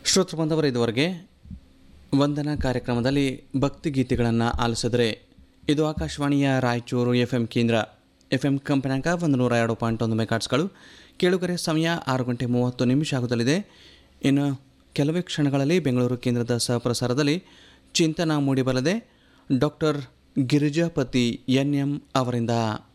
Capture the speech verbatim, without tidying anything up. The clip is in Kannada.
ಶ್ರೋತೃ ಬಂದವರು ಇದುವರೆಗೆ ವಂದನಾ ಕಾರ್ಯಕ್ರಮದಲ್ಲಿ ಭಕ್ತಿಗೀತೆಗಳನ್ನು ಆಲಿಸಿದರೆ ಇದು ಆಕಾಶವಾಣಿಯ ರಾಯಚೂರು ಎಫ್ ಎಂ ಕೇಂದ್ರ ಎಫ್ ಎಂ ಕಂಪನಾಂಕ ಒಂದು ನೂರ ಎರಡು ಪಾಯಿಂಟ್ ಒಂದು ಮೆಗಾಟ್ಸ್ಗಳು. ಕೇಳುಗರೆ ಸಮಯ ಆರು ಗಂಟೆ ಮೂವತ್ತು ನಿಮಿಷ ಆಗುತ್ತಲಿದೆ. ಇನ್ನು ಕೆಲವೇ ಕ್ಷಣಗಳಲ್ಲಿ ಬೆಂಗಳೂರು ಕೇಂದ್ರದ ಸಹಪ್ರಸಾರದಲ್ಲಿ ಚಿಂತನ ಮೂಡಿಬರಲಿದೆ. ಡಾಕ್ಟರ್ ಗಿರಿಜಾಪತಿ ಎನ್ ಎಂ ಅವರಿಂದ.